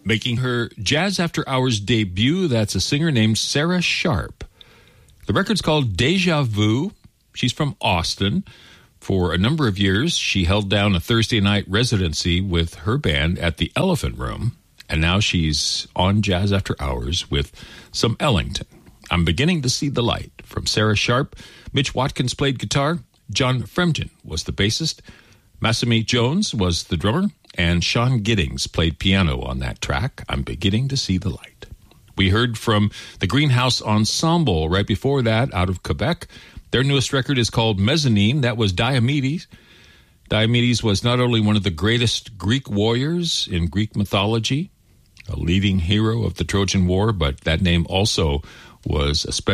Making her Jazz After Hours debut, that's a singer named Sarah Sharp. The record's called Deja Vu. She's from Austin. For a number of years, she held down a Thursday night residency with her band at the Elephant Room, and now she's on Jazz After Hours with some Ellington. I'm Beginning to See the Light from Sarah Sharp. Mitch Watkins played guitar. John Fremden was the bassist. Masami Jones was the drummer. And Sean Giddings played piano on that track. I'm Beginning to See the Light. We heard from the Greenhouse Ensemble right before that out of Quebec. Their newest record is called Mezzanine. That was Diomedes. Diomedes was not only one of the greatest Greek warriors in Greek mythology, a leading hero of the Trojan War, but that name also was especially